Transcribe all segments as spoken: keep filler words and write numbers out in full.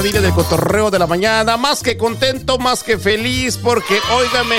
Familia del Cotorreo de la Mañana, más que contento, más que feliz, porque, óigame,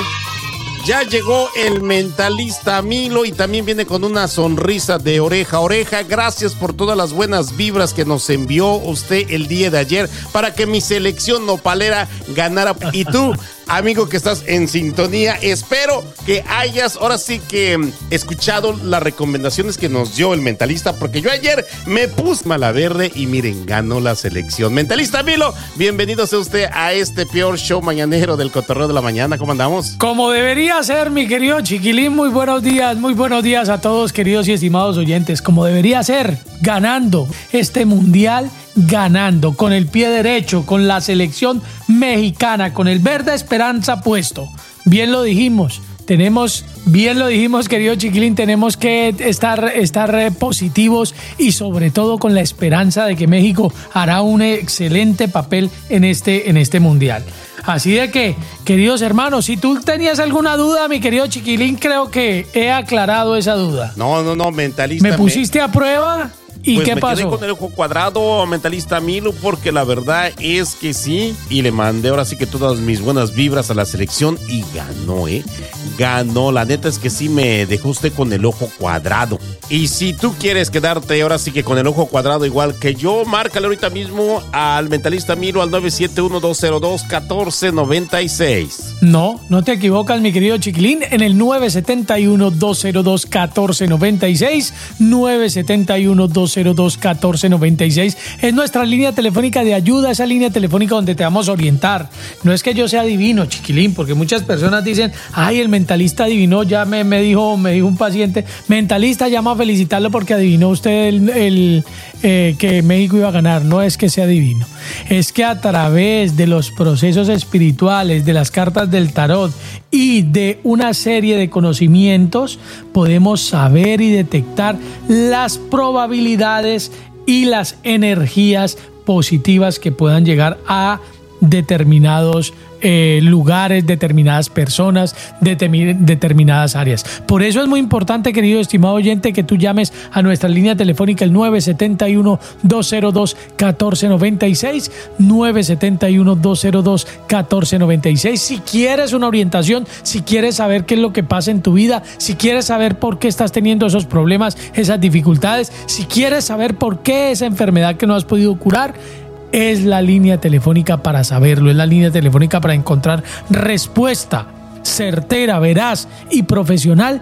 ya llegó el mentalista Milo y también viene con una sonrisa de oreja a oreja. Gracias por todas las buenas vibras que nos envió usted el día de ayer para que mi selección nopalera ganara. Y tú, amigo que estás en sintonía, espero que hayas ahora sí que escuchado las recomendaciones que nos dio el mentalista, porque yo ayer me puse mala verde y miren, ganó la selección. Mentalista Milo, bienvenido sea usted a este peor show mañanero del Cotorreo de la Mañana. ¿Cómo andamos? Como debería ser, mi querido Chiquilín, muy buenos días, muy buenos días a todos, queridos y estimados oyentes. Como debería ser, ganando este mundial, ganando con el pie derecho, con la selección mexicana, con el verde esperanza puesto. Bien lo dijimos, tenemos, bien lo dijimos, querido Chiquilín, tenemos que estar, estar positivos y sobre todo con la esperanza de que México hará un excelente papel en este, en este mundial. Así de que, queridos hermanos, si tú tenías alguna duda, mi querido Chiquilín, creo que he aclarado esa duda. No, no, no, mentalista. ¿Me pusiste me... a prueba? ¿Y pues qué me pasó? Quedé con el ojo cuadrado, mentalista Milo, porque la verdad es que sí, y le mandé ahora sí que todas mis buenas vibras a la selección y ganó, ¿eh? Ganó, la neta es que sí me dejó usted con el ojo cuadrado. Y si tú quieres quedarte ahora sí que con el ojo cuadrado igual que yo, márcale ahorita mismo al mentalista Milo al nueve siete uno, dos cero dos, uno cuatro nueve seis. No, no te equivocas, mi querido Chiquilín, en el nueve siete uno, dos cero dos, uno cuatro nueve seis, nueve siete uno, dos cero dos, uno cuatro nueve seis es nuestra línea telefónica de ayuda, esa línea telefónica donde te vamos a orientar. No es que yo sea divino, Chiquilín, porque muchas personas dicen, ay, el mentalista adivinó, ya me, me dijo me dijo un paciente, mentalista, llama a felicitarlo porque adivinó usted el, el eh, que México iba a ganar. No es que sea divino, es que a través de los procesos espirituales, de las cartas del tarot y de una serie de conocimientos podemos saber y detectar las probabilidades y las energías positivas que puedan llegar a determinados eh, lugares, determinadas personas, determin- determinadas áreas. Por eso es muy importante, querido estimado oyente, que tú llames a nuestra línea telefónica el nueve siete uno, dos cero dos, uno cuatro nueve seis, nueve siete uno, dos cero dos, uno cuatro nueve seis. Si quieres una orientación, si quieres saber qué es lo que pasa en tu vida, si quieres saber por qué estás teniendo esos problemas, esas dificultades, si quieres saber por qué esa enfermedad que no has podido curar, es la línea telefónica para saberlo, es la línea telefónica para encontrar respuesta certera, veraz y profesional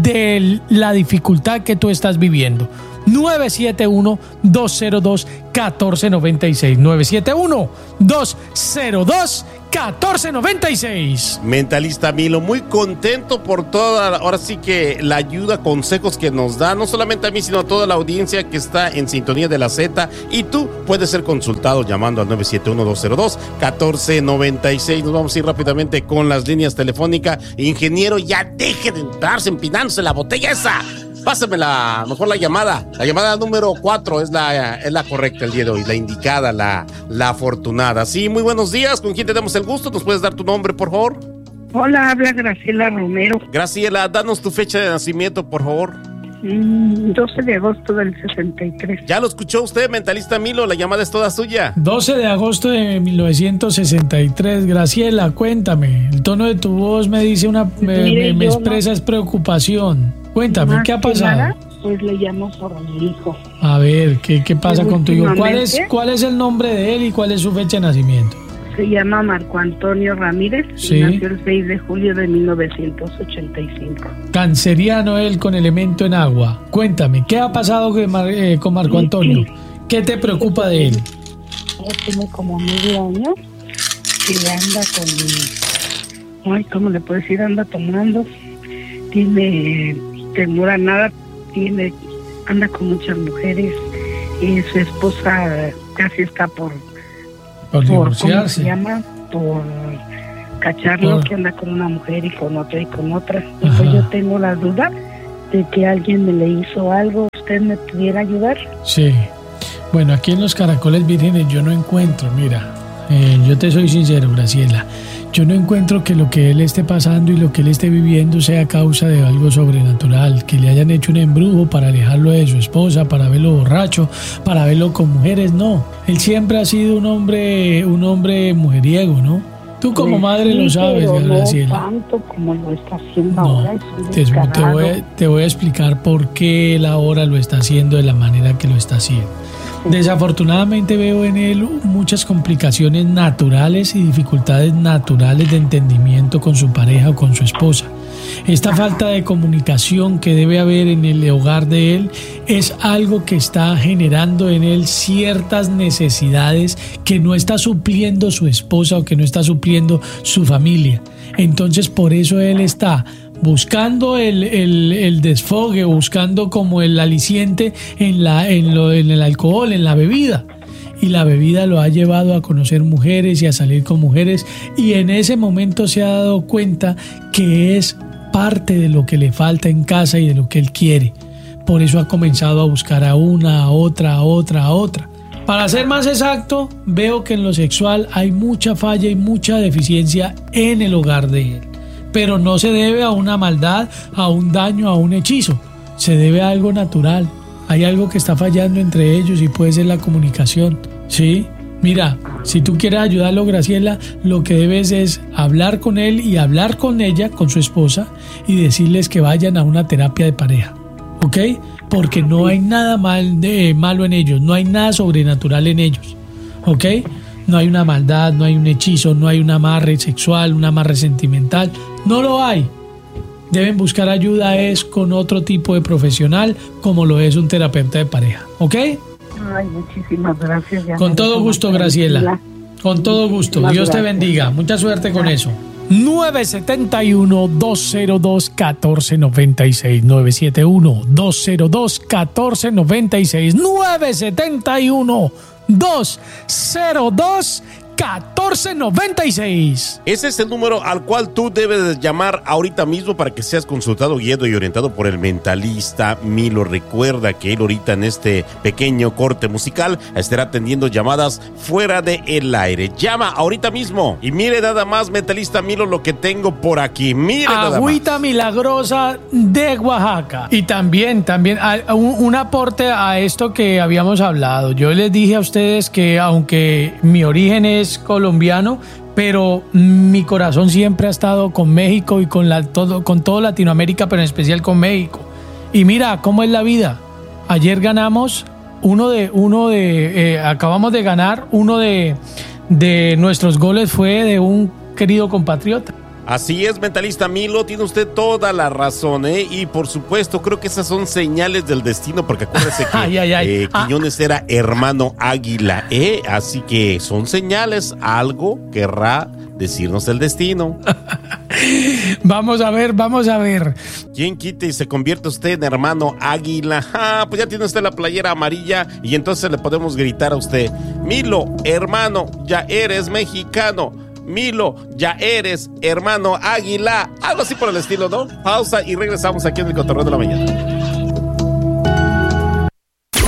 de la dificultad que tú estás viviendo. nueve siete uno, dos cero dos, uno cuatro nueve seis, nueve siete uno, dos cero dos, uno cuatro nueve seis. Mentalista Milo, muy contento por toda, ahora sí que la ayuda, consejos que nos da, no solamente a mí, sino a toda la audiencia que está en sintonía de la Z. Y tú puedes ser consultado llamando al nueve siete uno, dos cero dos, uno cuatro nueve seis. Nos vamos a ir rápidamente con las líneas telefónicas. Ingeniero, ya deje de entrarse empinándose la botella esa. Pásame la, mejor la llamada. La llamada número cuatro es la, es la correcta el día de hoy, la indicada, la, la afortunada. Sí, muy buenos días. ¿Con quién tenemos el gusto? ¿Nos puedes dar tu nombre, por favor? Hola, habla Graciela Romero. Graciela, danos tu fecha de nacimiento, por favor. Mm, doce de agosto del sesenta y tres. Ya lo escuchó usted, mentalista Milo, la llamada es toda suya. doce de agosto de mil novecientos sesenta y tres. Graciela, cuéntame. El tono de tu voz me dice una, me, me, me expresa no. preocupación. Cuéntame, Más ¿qué ha pasado? Nada, pues le llamo por mi hijo. A ver, ¿qué, qué pasa con tu hijo? ¿Cuál es, ¿Cuál es el nombre de él y cuál es su fecha de nacimiento? Se llama Marco Antonio Ramírez. Sí. Y nació el seis de julio de mil novecientos ochenta y cinco. Canceriano él con elemento en agua. Cuéntame, ¿qué ha pasado con, Mar, eh, con Marco Antonio? ¿Qué te preocupa de él? Él tiene como medio año que anda con... Ay, ¿cómo le puedo decir? Anda tomando. Tiene temor a nada. Tiene, anda con muchas mujeres. Y su esposa casi está por... Por divorciarse. ¿Cómo se llama? Por cacharlo, por... que anda con una mujer y con otra y con otra. Y pues yo tengo la duda de que alguien me le hizo algo. ¿Usted me pudiera ayudar? Sí. Bueno, aquí en los Caracoles Vírgenes yo no encuentro, mira. Eh, yo te soy sincero, Graciela. Yo no encuentro que lo que él esté pasando y lo que él esté viviendo sea causa de algo sobrenatural, que le hayan hecho un embrujo para alejarlo de su esposa, para verlo borracho, para verlo con mujeres. No, él siempre ha sido un hombre, un hombre mujeriego, ¿no? Tú como Pues madre sí, lo sabes, pero Graciela. no tanto como lo está haciendo No, ahora. Es un te, te, descarado. voy a, te voy a explicar por qué él ahora lo está haciendo de la manera que lo está haciendo. Desafortunadamente veo en él muchas complicaciones naturales y dificultades naturales de entendimiento con su pareja o con su esposa. Esta falta de comunicación que debe haber en el hogar de él es algo que está generando en él ciertas necesidades que no está supliendo su esposa o que no está supliendo su familia. Entonces por eso él está buscando el, el, el desfogue, buscando como el aliciente en, la, en, lo, en el alcohol, en la bebida. Y la bebida lo ha llevado a conocer mujeres y a salir con mujeres, y en ese momento se ha dado cuenta que es parte de lo que le falta en casa y de lo que él quiere. Por eso ha comenzado a buscar a una, a otra, a otra, a otra. Para ser más exacto, veo que en lo sexual hay mucha falla y mucha deficiencia en el hogar de él. Pero no se debe a una maldad, a un daño, a un hechizo. Se debe a algo natural. Hay algo que está fallando entre ellos y puede ser la comunicación. ¿Sí? Mira, si tú quieres ayudarlo, Graciela, lo que debes es hablar con él y hablar con ella, con su esposa, y decirles que vayan a una terapia de pareja. ¿Ok? Porque no hay nada mal de, malo en ellos, no hay nada sobrenatural en ellos. ¿Ok? No hay una maldad, no hay un hechizo, no hay un amarre sexual, un amarre sentimental. No lo hay. Deben buscar ayuda es con otro tipo de profesional, como lo es un terapeuta de pareja. ¿Ok? Ay, muchísimas gracias. Ya con todo gusto, Graciela. Con todo gusto. Dios te bendiga. Mucha suerte con eso. nueve siete uno, dos cero dos, uno cuatro nueve seis. nueve siete uno, dos cero dos, uno cuatro nueve seis. nueve siete uno, dos cero dos, uno cuatro nueve seis. Ese es el número al cual tú debes llamar ahorita mismo para que seas consultado, guiado y orientado por el mentalista Milo. Recuerda que él ahorita en este pequeño corte musical estará atendiendo llamadas fuera del aire. Llama ahorita mismo y mire nada más, mentalista Milo, lo que tengo por aquí. Mire nada más. Agüita milagrosa de Oaxaca. Y también, también un, un aporte a esto que habíamos hablado. Yo les dije a ustedes que aunque mi origen es colombiano, pero mi corazón siempre ha estado con México y con, la, todo, con todo Latinoamérica, pero en especial con México. Y mira cómo es la vida. Ayer ganamos uno de, uno de, eh, acabamos de ganar uno de, de nuestros goles fue de un querido compatriota. Así es, mentalista Milo, tiene usted toda la razón, ¿eh? Y por supuesto, creo que esas son señales del destino, porque acuérdese que ay, ay, ay. Eh, Quiñones ah. era hermano Águila, ¿eh? Así que son señales, algo querrá decirnos el destino. Vamos a ver, vamos a ver. ¿Quién quite y se convierte usted en hermano Águila? Ah, pues ya tiene usted la playera amarilla y entonces le podemos gritar a usted: Milo, hermano, ya eres mexicano. Milo, ya eres hermano Águila. Algo así por el estilo, ¿no? Pausa y regresamos aquí en el Cotorreo de la Mañana.